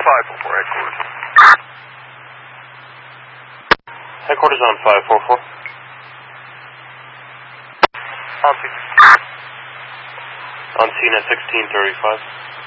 544 headquarters. Headquarters on 544. On scene. On scene at 1635.